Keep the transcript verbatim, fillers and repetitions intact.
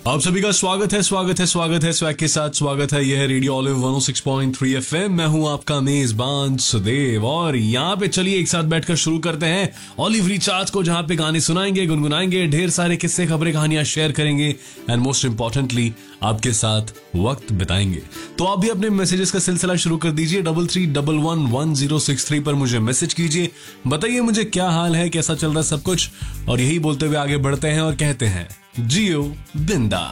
आप सभी का स्वागत है स्वागत है स्वागत है स्वैग के साथ स्वागत है। यह है रेडियो ऑलिव वन ओ सिक्स पॉइंट थ्री एफएम। मैं हूं आपका मेजबान सुदेव और यहाँ पे चलिए एक साथ बैठकर शुरू करते हैं ऑलिव रिचार्ज को, जहां पे गाने सुनाएंगे, गुनगुनाएंगे, ढेर सारे किस्से, खबरें, कहानियां शेयर करेंगे एंड मोस्ट इंपॉर्टेंटली आपके साथ वक्त बिताएंगे। तो आप भी अपने मैसेजेस का सिलसिला शुरू कर दीजिए। Double three double one one zero six three पर मुझे मैसेज कीजिए, बताइए मुझे क्या हाल है, कैसा चल रहा है सब कुछ। और यही बोलते हुए आगे बढ़ते हैं और कहते हैं जियो बिंदा।